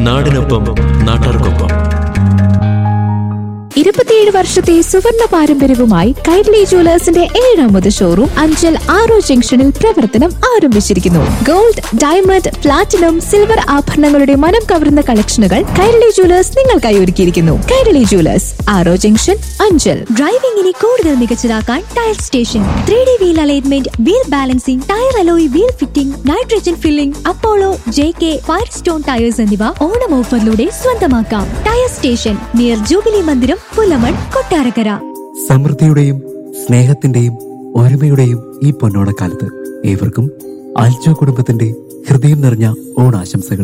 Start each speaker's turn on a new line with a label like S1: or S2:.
S1: നാടിനൊപ്പം നാട്ടാർക്കൊപ്പം.
S2: 27 വർഷത്തെ സുവർണ പാരമ്പര്യവുമായി കൈരളി ജുവലേഴ്സിന്റെ 7ാമത് ഷോറൂം അഞ്ചൽ ആറോ ജംഗ്ഷനിൽ പ്രവർത്തനം ആരംഭിച്ചിരിക്കുന്നു. ഗോൾഡ്, ഡയമണ്ട്, പ്ലാറ്റിനം, സിൽവർ ആഭരണങ്ങളുടെ മനം കവർന്ന കളക്ഷനുകൾ കൈരളി ജുവലേഴ്സ് നിങ്ങൾക്കായി ഒരുക്കിയിരിക്കുന്നു. കൈരളി ജുവലേഴ്സ്, ആറോ ജംഗ്ഷൻ, അഞ്ചൽ.
S3: ഡ്രൈവിംഗിനെ കൂടുതൽ മികച്ചതാക്കാൻ tyre station. 3D wheel alignment, wheel balancing, tyre alloy wheel fitting, nitrogen filling, Apollo, JK, ഫയർസ്റ്റോൺ tyres എന്നിവ ഓണം ഓഫറിലൂടെ സ്വന്തമാക്കാം. ടയർ സ്റ്റേഷൻ നിയർ ജൂബിലി മന്ദിരം, പുലമൺ, കൊട്ടാരക്കര.
S4: സമൃദ്ധിയുടെയും സ്നേഹത്തിന്റെയും ഒരുമയുടെയും ഈ പൊന്നോണക്കാലത്ത് ഏവർക്കും ആൽജോ കുടുംബത്തിന്റെ ഹൃദയം നിറഞ്ഞ ഓണാശംസകൾ.